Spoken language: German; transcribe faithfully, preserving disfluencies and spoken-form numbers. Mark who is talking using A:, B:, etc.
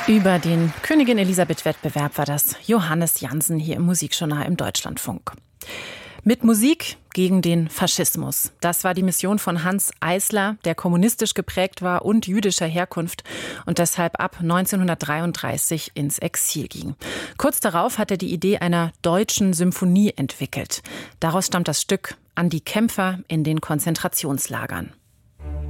A: Über den Königin Elisabeth-Wettbewerb war das Johannes Jansen hier im Musikjournal im Deutschlandfunk. Mit Musik gegen den Faschismus. Das war die Mission von Hanns Eisler, der kommunistisch geprägt war und jüdischer Herkunft und deshalb ab neunzehnhundertdreiunddreißig ins Exil ging. Kurz darauf hat er die Idee einer deutschen Symphonie entwickelt. Daraus stammt das Stück An die Kämpfer in den Konzentrationslagern.